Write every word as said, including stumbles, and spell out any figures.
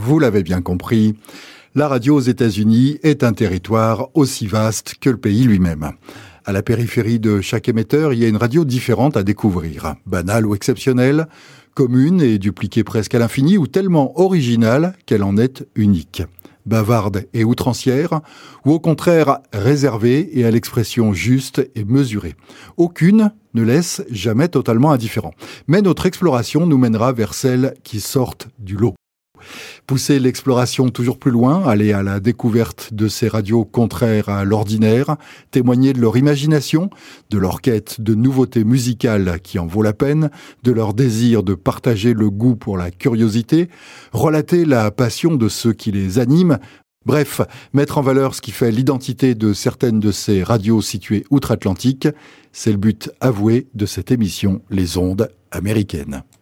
vous l'avez bien compris, la radio aux États-Unis est un territoire aussi vaste que le pays lui-même. À la périphérie de chaque émetteur, il y a une radio différente à découvrir. Banale ou exceptionnelle, commune et dupliquée presque à l'infini, ou tellement originale qu'elle en est unique. Bavarde et outrancière, ou au contraire réservée et à l'expression juste et mesurée. Aucune ne laisse jamais totalement indifférent. Mais notre exploration nous mènera vers celles qui sortent du lot. Pousser l'exploration toujours plus loin, aller à la découverte de ces radios contraires à l'ordinaire, témoigner de leur imagination, de leur quête de nouveautés musicales qui en vaut la peine, de leur désir de partager le goût pour la curiosité, relater la passion de ceux qui les animent, bref, mettre en valeur ce qui fait l'identité de certaines de ces radios situées outre-Atlantique, c'est le but avoué de cette émission Les Ondes américaines.